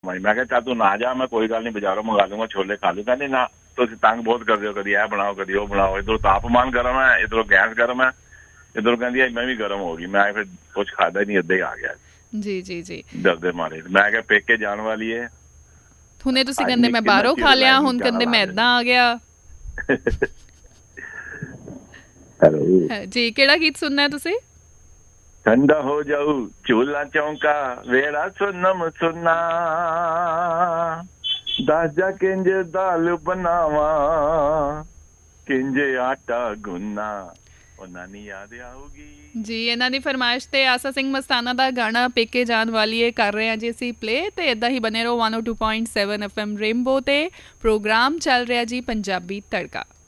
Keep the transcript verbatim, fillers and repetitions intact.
मैं क्या ਚੱਲ ਤੂੰ ਨਾ ਜਾ, मैं कोई गल नहीं बाजारों मंगा लूंगा, छोले खा लूं। कहते ना तुम तंग बहुत कर हो, कभी यह बनाओ कभी वो बनाओ, इधरों तापमान गर्म है, इधरों गैस गर्म है, इधरों कहती मैं भी गर्म हो गई। मैं फिर कुछ खादा ही नहीं, इदा ही आ गया जी जी जी डरदे मारे। मैं क्या पेके जान वाली है, ਹੁਣੇ ਤੁਸੀਂ ਕਹਿੰਦੇ ਮੈਂ ਬਾਹਰੋਂ ਖਾ ਲਿਆ, ਹੁਣ ਕਹਿੰਦੇ ਮੈਂ ਏਦਾਂ ਆ ਗਿਆ। ਜੀ ਕਿਹੜਾ ਗੀਤ ਸੁਣਨਾ ਹੈ ਤੁਸੀਂ? ठंडा हो जाऊ चूल्हा चौंका वेड़ा सुनम सुना, दस जा किंज दाल बनावा किंज आटा गुन्ना, ਉਹਨਾਂ ਨਹੀਂ ਯਾਦ ਆਊਗੀ। ਜੀ ਇਹਨਾਂ ਦੀ ਫਰਮਾਇਸ਼ ਤੇ ਆਸਾ ਸਿੰਘ ਮਸਤਾਨਾ ਦਾ ਗਾਣਾ ਪੇਕੇ ਜਾਣ ਵਾਲੀ ਹੈ ਕਰ ਰਹੇ ਹਾਂ ਜੀ ਅਸੀਂ ਪਲੇ। ਤੇ ਇਦਾਂ ਹੀ ਬਨੇ ਰਹੋ ਇੱਕ ਸੌ ਦੋ ਪੁਆਇੰਟ ਸੱਤ ਐਫ ਐਮ ਰੇਨਬੋ ਤੇ। ਪ੍ਰੋਗਰਾਮ ਚੱਲ ਰਿਹਾ ਜੀ ਪੰਜਾਬੀ ਤੜਕਾ।